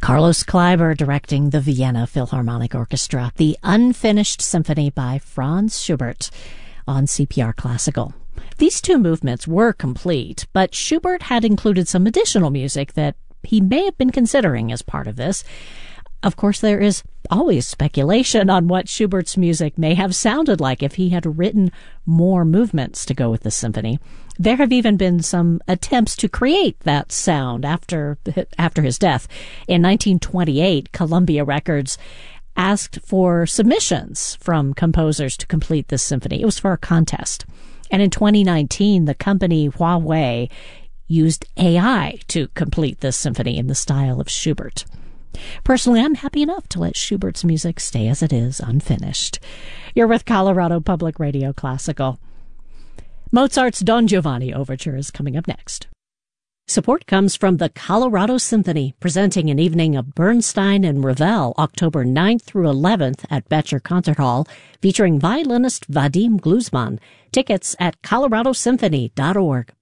Carlos Kleiber directing the Vienna Philharmonic Orchestra, the Unfinished Symphony by Franz Schubert on CPR Classical. These two movements were complete, but Schubert had included some additional music that he may have been considering as part of this. Of course, there is always speculation on what Schubert's music may have sounded like if he had written more movements to go with the symphony. There have even been some attempts to create that sound after his death. In 1928, Columbia Records asked for submissions from composers to complete this symphony. It was for a contest. And in 2019, the company Huawei used AI to complete this symphony in the style of Schubert. Personally, I'm happy enough to let Schubert's music stay as it is, unfinished. You're with Colorado Public Radio Classical. Mozart's Don Giovanni Overture is coming up next. Support comes from the Colorado Symphony, presenting an evening of Bernstein and Ravel, October 9th through 11th at Betcher Concert Hall, featuring violinist Vadim Gluzman. Tickets at coloradosymphony.org.